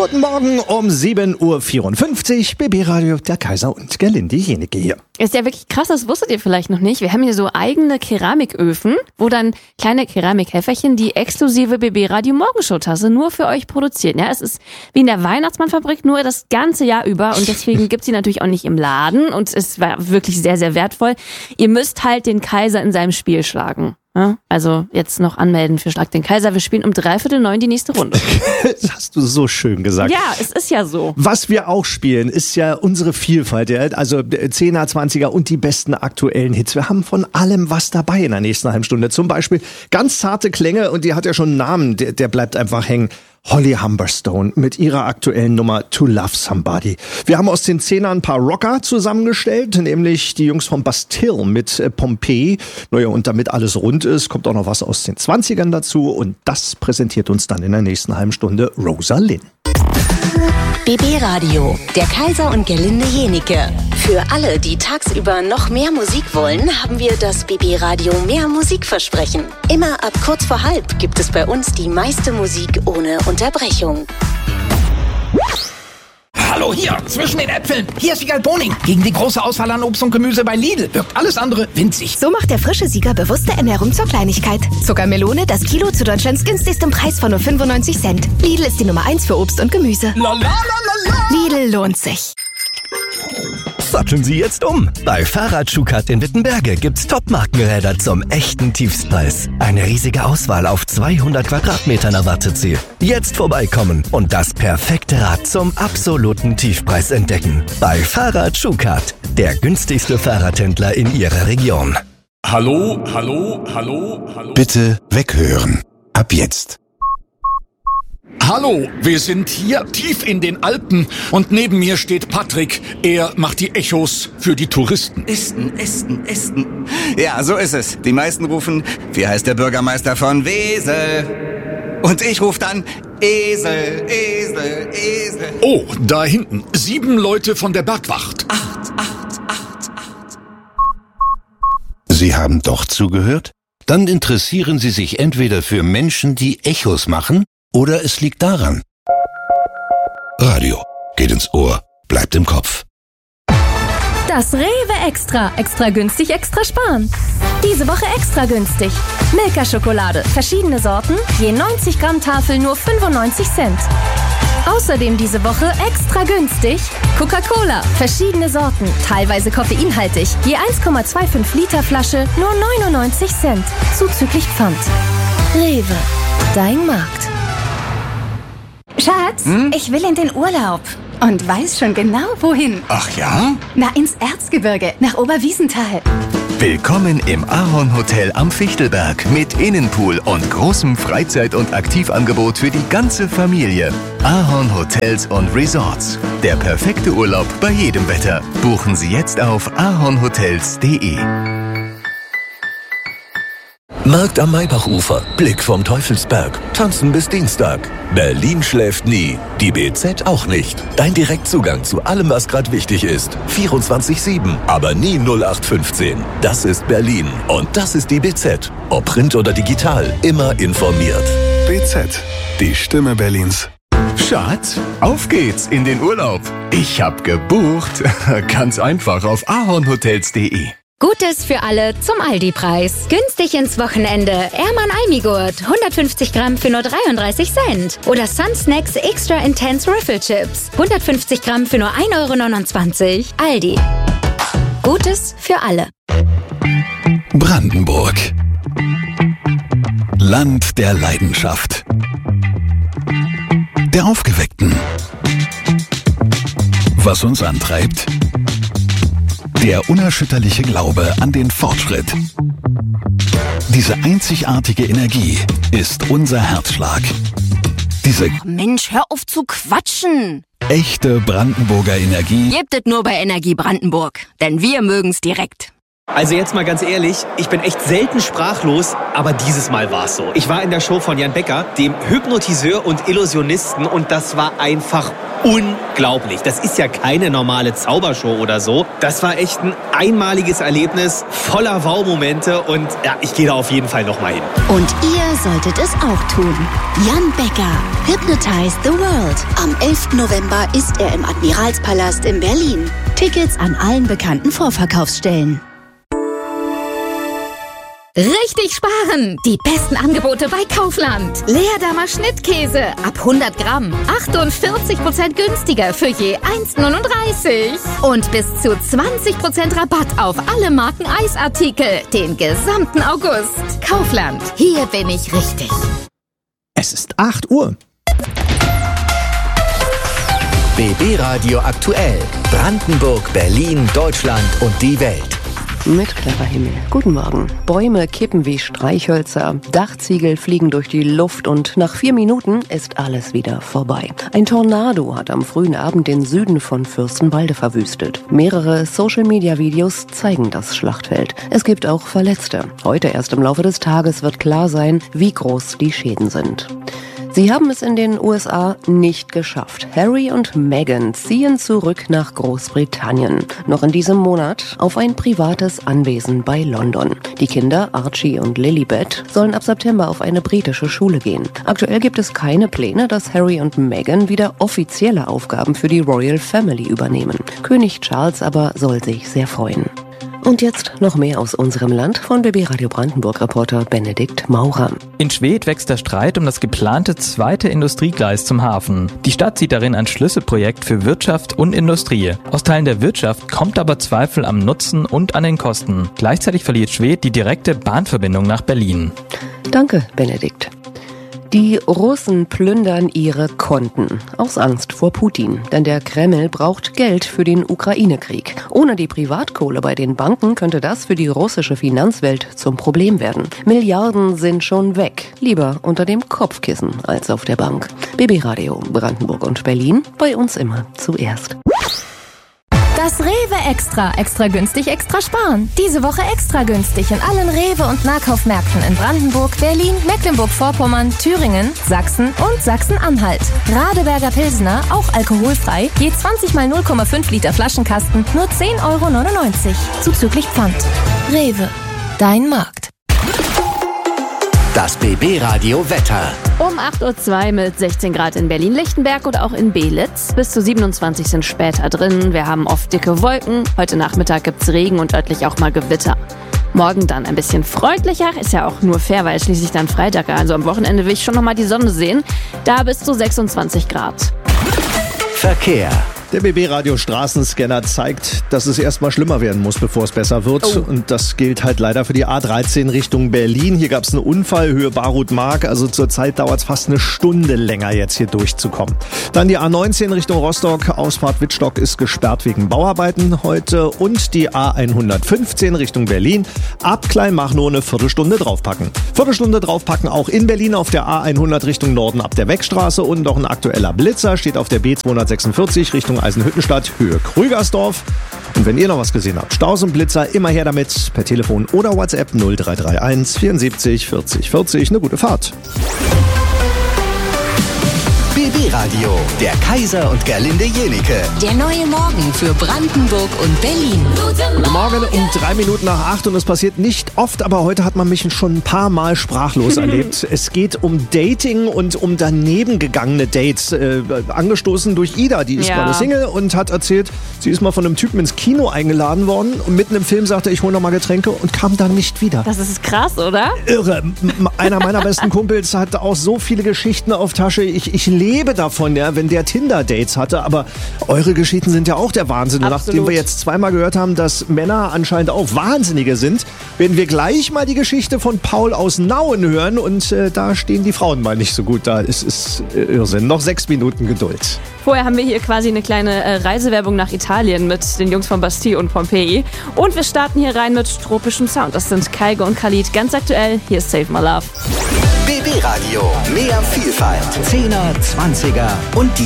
Guten Morgen um 7.54 Uhr, BB Radio, der Kaiser und Gerlinde Jenike hier. Ist ja wirklich krass, das wusstet ihr vielleicht noch nicht. Wir haben hier so eigene Keramiköfen, wo dann kleine Keramikhelferchen die exklusive BB Radio Morgenshow-Tasse nur für euch produzieren. Ja, es ist wie in der Weihnachtsmannfabrik, nur das ganze Jahr über und deswegen gibt's sie natürlich auch nicht im Laden und es war wirklich sehr, sehr wertvoll. Ihr müsst halt den Kaiser in seinem Spiel schlagen. Ja, also jetzt noch anmelden für Schlag den Kaiser. Wir spielen um 8:45 die nächste Runde. Das hast du so schön gesagt. Ja, es ist ja so. Was wir auch spielen, ist ja unsere Vielfalt. Ja? Also 10er, 20er und die besten aktuellen Hits. Wir haben von allem was dabei in der nächsten halben Stunde. Zum Beispiel ganz zarte Klänge und die hat ja schon einen Namen, der bleibt einfach hängen. Holly Humberstone mit ihrer aktuellen Nummer To Love Somebody. Wir haben aus den 10ern ein paar Rocker zusammengestellt, nämlich die Jungs von Bastille mit Pompeii. Naja, und damit alles rund ist, kommt auch noch was aus den 20ern dazu und das präsentiert uns dann in der nächsten halben Stunde Rosa Linn. BB Radio, der Kaiser und Gerlinde Jenike. Für alle, die tagsüber noch mehr Musik wollen, haben wir das BB Radio Mehr Musikversprechen. Immer ab kurz vor halb gibt es bei uns die meiste Musik ohne Unterbrechung. Hallo hier, zwischen den Äpfeln. Hier ist Sieger Boning. Gegen die große Auswahl an Obst und Gemüse bei Lidl wirkt alles andere winzig. So macht der frische Sieger bewusste Ernährung zur Kleinigkeit. Zuckermelone, das Kilo zu Deutschlands günstigstem Preis von nur 95 Cent. Lidl ist die Nummer 1 für Obst und Gemüse. Lidl lohnt sich. Satteln Sie jetzt um. Bei Fahrrad Schukat in Wittenberge gibt's Top-Markenräder zum echten Tiefstpreis. Eine riesige Auswahl auf 200 Quadratmetern erwartet Sie. Jetzt vorbeikommen und das perfekte Rad zum absoluten Tiefpreis entdecken. Bei Fahrrad Schukat, der günstigste Fahrradhändler in Ihrer Region. Hallo. Bitte weghören. Ab jetzt. Hallo, wir sind hier tief in den Alpen und neben mir steht Patrick. Er macht die Echos für die Touristen. Esten. Ja, so ist es. Die meisten rufen, wie heißt der Bürgermeister von Wesel? Und ich rufe dann, Esel. Oh, da hinten, 7 Leute von der Bergwacht. 8. Sie haben doch zugehört? Dann interessieren Sie sich entweder für Menschen, die Echos machen, oder es liegt daran. Radio geht ins Ohr, bleibt im Kopf. Das Rewe Extra. Extra günstig, extra sparen. Diese Woche extra günstig. Milka-Schokolade, verschiedene Sorten, je 90 Gramm Tafel nur 95 Cent. Außerdem diese Woche extra günstig Coca-Cola, verschiedene Sorten, teilweise koffeinhaltig, je 1,25 Liter Flasche nur 99 Cent, zuzüglich Pfand. Rewe, dein Markt. Schatz, ich will in den Urlaub und weiß schon genau, wohin. Ach ja? Na, ins Erzgebirge, nach Oberwiesenthal. Willkommen im Ahorn Hotel am Fichtelberg mit Innenpool und großem Freizeit- und Aktivangebot für die ganze Familie. Ahorn Hotels und Resorts. Der perfekte Urlaub bei jedem Wetter. Buchen Sie jetzt auf ahornhotels.de. Markt am Maybachufer, Blick vom Teufelsberg, tanzen bis Dienstag. Berlin schläft nie, die BZ auch nicht. Dein Direktzugang zu allem, was gerade wichtig ist. 24/7, aber nie 0815. Das ist Berlin und das ist die BZ. Ob Print oder digital, immer informiert. BZ, die Stimme Berlins. Schatz, auf geht's in den Urlaub. Ich hab gebucht. Ganz einfach auf ahornhotels.de. Gutes für alle zum Aldi-Preis. Günstig ins Wochenende. Erman Almigurt, 150 Gramm für nur 33 Cent. Oder Sun Snacks Extra Intense Riffle Chips, 150 Gramm für nur 1,29 €. Aldi. Gutes für alle. Brandenburg. Land der Leidenschaft. Der Aufgeweckten. Was uns antreibt? Der unerschütterliche Glaube an den Fortschritt. Diese einzigartige Energie ist unser Herzschlag. Diese Mensch, hör auf zu quatschen. echte Brandenburger Energie Gebt es nur bei Energie Brandenburg, denn wir mögen's direkt. Also jetzt mal ganz ehrlich, ich bin echt selten sprachlos, aber dieses Mal war's so. Ich war in der Show von Jan Becker, dem Hypnotiseur und Illusionisten, und das war einfach unglaublich. Das ist ja keine normale Zaubershow oder so. Das war echt ein einmaliges Erlebnis, voller Wow-Momente, und ja, ich gehe da auf jeden Fall nochmal hin. Und ihr solltet es auch tun. Jan Becker, Hypnotize the World. Am 11. November ist er im Admiralspalast in Berlin. Tickets an allen bekannten Vorverkaufsstellen. Richtig sparen! Die besten Angebote bei Kaufland. Leerdammer Schnittkäse ab 100 Gramm. 48% günstiger für je 1,39. Und bis zu 20% Rabatt auf alle Marken Eisartikel. Den gesamten August. Kaufland. Hier bin ich richtig. Es ist 8 Uhr. BB Radio aktuell. Brandenburg, Berlin, Deutschland und die Welt. Mit klarer Himmel. Guten Morgen. Bäume kippen wie Streichhölzer, Dachziegel fliegen durch die Luft und nach 4 Minuten ist alles wieder vorbei. Ein Tornado hat am frühen Abend den Süden von Fürstenwalde verwüstet. Mehrere Social-Media-Videos zeigen das Schlachtfeld. Es gibt auch Verletzte. Heute erst im Laufe des Tages wird klar sein, wie groß die Schäden sind. Sie haben es in den USA nicht geschafft. Harry und Meghan ziehen zurück nach Großbritannien. Noch in diesem Monat auf ein privates Anwesen bei London. Die Kinder Archie und Lilibet sollen ab September auf eine britische Schule gehen. Aktuell gibt es keine Pläne, dass Harry und Meghan wieder offizielle Aufgaben für die Royal Family übernehmen. König Charles aber soll sich sehr freuen. Und jetzt noch mehr aus unserem Land von BB Radio Brandenburg-Reporter Benedikt Maurer. In Schwedt wächst der Streit um das geplante zweite Industriegleis zum Hafen. Die Stadt sieht darin ein Schlüsselprojekt für Wirtschaft und Industrie. Aus Teilen der Wirtschaft kommt aber Zweifel am Nutzen und an den Kosten. Gleichzeitig verliert Schwedt die direkte Bahnverbindung nach Berlin. Danke, Benedikt. Die Russen plündern ihre Konten aus Angst vor Putin, denn der Kreml braucht Geld für den Ukraine-Krieg. Ohne die Privatkohle bei den Banken könnte das für die russische Finanzwelt zum Problem werden. Milliarden sind schon weg, lieber unter dem Kopfkissen als auf der Bank. BB Radio Brandenburg und Berlin, bei uns immer zuerst. Das Rewe Extra. Extra günstig, extra sparen. Diese Woche extra günstig in allen Rewe- und Nahkaufmärkten in Brandenburg, Berlin, Mecklenburg-Vorpommern, Thüringen, Sachsen und Sachsen-Anhalt. Radeberger Pilsner, auch alkoholfrei, je 20 mal 0,5 Liter Flaschenkasten, nur 10,99 €. Zuzüglich Pfand. Rewe. Dein Markt. Das BB Radio Wetter. Um 8.02 Uhr mit 16 Grad in Berlin-Lichtenberg und auch in Belitz. Bis zu 27 sind später drin. Wir haben oft dicke Wolken. Heute Nachmittag gibt's Regen und örtlich auch mal Gewitter. Morgen dann ein bisschen freundlicher. Ist ja auch nur fair, weil schließlich dann Freitag. Also am Wochenende will ich schon nochmal die Sonne sehen. Da bis zu 26 Grad. Verkehr. Der BB-Radio Straßenscanner zeigt, dass es erstmal schlimmer werden muss, bevor es besser wird. Oh. Und das gilt halt leider für die A13 Richtung Berlin. Hier gab es einen Unfall, Höhe Barut-Mark. Also zurzeit dauert es fast eine Stunde länger, jetzt hier durchzukommen. Dann die A19 Richtung Rostock. Ausfahrt Wittstock ist gesperrt wegen Bauarbeiten heute. Und die A115 Richtung Berlin. Ab Kleinmach nur eine Viertelstunde draufpacken. Viertelstunde draufpacken auch in Berlin auf der A100 Richtung Norden ab der Weckstraße. Und noch ein aktueller Blitzer steht auf der B246 Richtung Eisenhüttenstadt, Höhe Krügersdorf. Und wenn ihr noch was gesehen habt, Staus und Blitzer, immer her damit, per Telefon oder WhatsApp 0331 74 40 40. Eine gute Fahrt. BB Radio, der Kaiser und Gerlinde Jenike. Der neue Morgen für Brandenburg und Berlin. Guten Morgen um 3 Minuten nach 8 und es passiert nicht oft, aber heute hat man mich schon ein paar Mal sprachlos erlebt. Es geht um Dating und um daneben gegangene Dates. Angestoßen durch Ida, die ist gerade Single und hat erzählt, sie ist mal von einem Typen ins Kino eingeladen worden und mitten im Film sagte, ich hole noch mal Getränke und kam dann nicht wieder. Das ist krass, oder? Irre. Einer meiner besten Kumpels hat auch so viele Geschichten auf Tasche. Ich lebe davon, ja, wenn der Tinder-Dates hatte, aber eure Geschichten sind ja auch der Wahnsinn. Absolut. Nachdem wir jetzt zweimal gehört haben, dass Männer anscheinend auch Wahnsinnige sind, werden wir gleich mal die Geschichte von Paul aus Nauen hören und da stehen die Frauen mal nicht so gut da. Es ist Irrsinn. Noch 6 Minuten Geduld. Vorher haben wir hier quasi eine kleine Reisewerbung nach Italien mit den Jungs von Bastille und Pompeii. Und wir starten hier rein mit tropischem Sound. Das sind Kaigo und Khalid. Ganz aktuell, hier ist Save My Love. BB Radio, mehr Vielfalt, 10er, 20er und die